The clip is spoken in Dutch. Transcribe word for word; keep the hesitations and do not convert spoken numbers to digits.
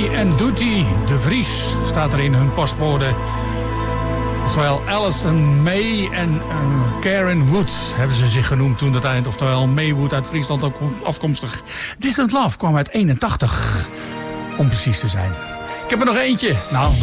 May en Doety de Vries staat er in hun postbode. Oftewel Alice en May en uh, Karen Wood hebben ze zich genoemd toen dat eind. Oftewel May Wood uit Friesland ook afkomstig. Distant Love kwam uit eenentachtig, om precies te zijn. Ik heb er nog eentje. Nou,